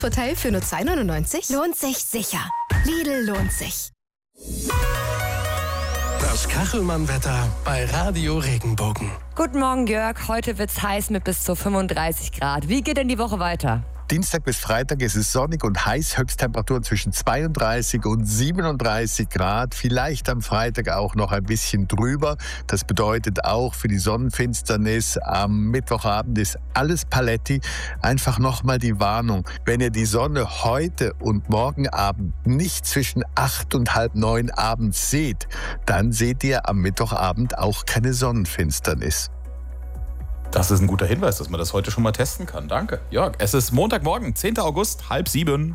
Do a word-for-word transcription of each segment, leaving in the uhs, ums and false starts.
Hotel für nur zwei neunundneunzig? Lohnt sich sicher. Lidl lohnt sich. Das Kachelmann-Wetter bei Radio Regenbogen. Guten Morgen, Jörg. Heute wird's heiß mit bis zu fünfunddreißig Grad. Wie geht denn die Woche weiter? Dienstag bis Freitag ist es sonnig und heiß, Höchsttemperaturen zwischen zweiunddreißig und siebenunddreißig Grad. Vielleicht am Freitag auch noch ein bisschen drüber. Das bedeutet auch für die Sonnenfinsternis am Mittwochabend ist alles Paletti. Einfach nochmal die Warnung, wenn ihr die Sonne heute und morgen Abend nicht zwischen acht und halb neun abends seht, dann seht ihr am Mittwochabend auch keine Sonnenfinsternis. Das ist ein guter Hinweis, dass man das heute schon mal testen kann. Danke, Jörg. Es ist Montagmorgen, zehnter August, halb sieben.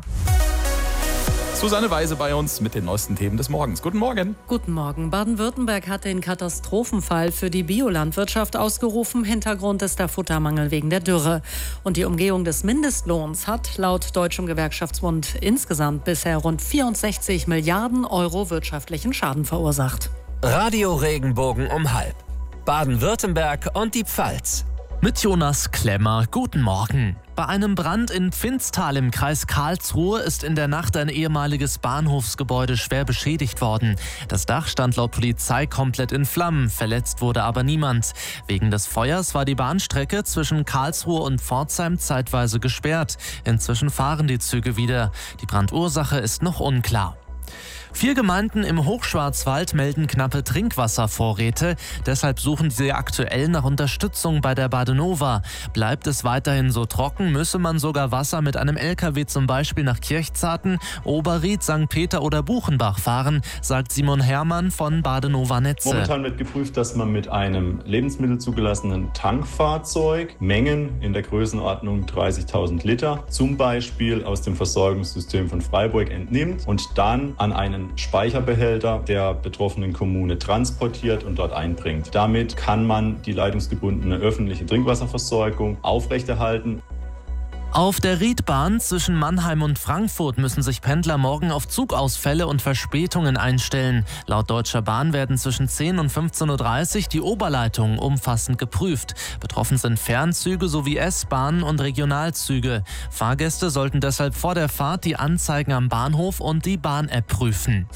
Susanne Weise bei uns mit den neuesten Themen des Morgens. Guten Morgen. Guten Morgen. Baden-Württemberg hat den Katastrophenfall für die Biolandwirtschaft ausgerufen. Hintergrund ist der Futtermangel wegen der Dürre. Und die Umgehung des Mindestlohns hat laut Deutschem Gewerkschaftsbund insgesamt bisher rund vierundsechzig Milliarden Euro wirtschaftlichen Schaden verursacht. Radio Regenbogen um halb. Baden-Württemberg und die Pfalz. Mit Jonas Klemmer, guten Morgen. Bei einem Brand in Pfinztal im Kreis Karlsruhe ist in der Nacht ein ehemaliges Bahnhofsgebäude schwer beschädigt worden. Das Dach stand laut Polizei komplett in Flammen, verletzt wurde aber niemand. Wegen des Feuers war die Bahnstrecke zwischen Karlsruhe und Pforzheim zeitweise gesperrt. Inzwischen fahren die Züge wieder. Die Brandursache ist noch unklar. Vier Gemeinden im Hochschwarzwald melden knappe Trinkwasservorräte. Deshalb suchen sie aktuell nach Unterstützung bei der Badenova. Bleibt es weiterhin so trocken, müsse man sogar Wasser mit einem L K W zum Beispiel nach Kirchzarten, Oberried, Sankt Peter oder Buchenbach fahren, sagt Simon Herrmann von Badenova Netze. Momentan wird geprüft, dass man mit einem lebensmittelzugelassenen Tankfahrzeug Mengen in der Größenordnung dreißigtausend Liter zum Beispiel aus dem Versorgungssystem von Freiburg entnimmt und dann an einen Speicherbehälter der betroffenen Kommune transportiert und dort einbringt. Damit kann man die leitungsgebundene öffentliche Trinkwasserversorgung aufrechterhalten. Auf der Riedbahn zwischen Mannheim und Frankfurt müssen sich Pendler morgen auf Zugausfälle und Verspätungen einstellen. Laut Deutscher Bahn werden zwischen zehn und fünfzehn Uhr dreißig die Oberleitungen umfassend geprüft. Betroffen sind Fernzüge sowie S-Bahnen und Regionalzüge. Fahrgäste sollten deshalb vor der Fahrt die Anzeigen am Bahnhof und die Bahn-App prüfen.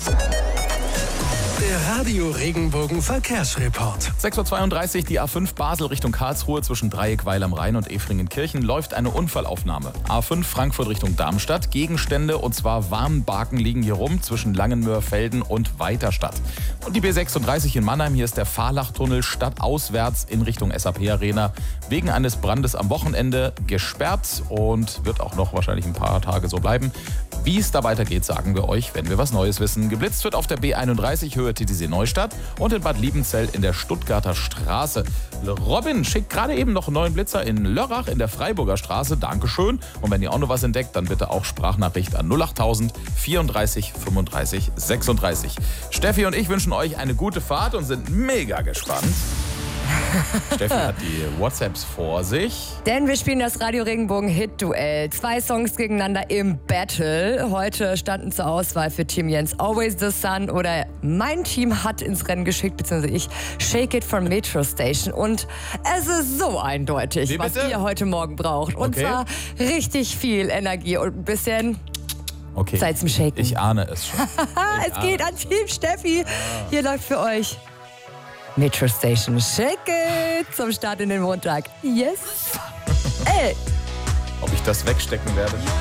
Der Radio Regenbogen Verkehrsreport. sechs Uhr zweiunddreißig, die A fünf Basel Richtung Karlsruhe zwischen Dreieckweil am Rhein und Efringen-Kirchen läuft eine Unfallaufnahme. A fünf Frankfurt Richtung Darmstadt, Gegenstände und zwar Warnbarken liegen hier rum zwischen Langenmöhrfelden und Weiterstadt. Und die B sechsunddreißig in Mannheim, hier ist der Fahrlachtunnel stadtauswärts in Richtung S A P Arena wegen eines Brandes am Wochenende gesperrt und wird auch noch wahrscheinlich ein paar Tage so bleiben. Wie es da weitergeht, sagen wir euch, wenn wir was Neues wissen. Geblitzt wird auf der B einunddreißig Höhe T T C Neustadt und in Bad Liebenzell in der Stuttgarter Straße. Robin schickt gerade eben noch einen neuen Blitzer in Lörrach in der Freiburger Straße. Dankeschön. Und wenn ihr auch noch was entdeckt, dann bitte auch Sprachnachricht an null achttausend vierunddreißig fünfunddreißig sechsunddreißig. Steffi und ich wünschen euch eine gute Fahrt und sind mega gespannt. Steffi hat die WhatsApps vor sich. Denn wir spielen das Radio Regenbogen Hit-Duell. Zwei Songs gegeneinander im Battle. Heute standen zur Auswahl für Team Jens Always the Sun oder mein Team hat ins Rennen geschickt, beziehungsweise ich, Shake It von Metro Station. Und es ist so eindeutig, was ihr heute Morgen braucht. Und Okay. zwar richtig viel Energie und ein bisschen Okay. Zeit zum Shaken. Ich ahne es schon. Es geht an Team Steffi. Hier läuft für euch Metro Station. Shake It zum Start in den Montag. Yes. Ey. Ob ich das wegstecken werde?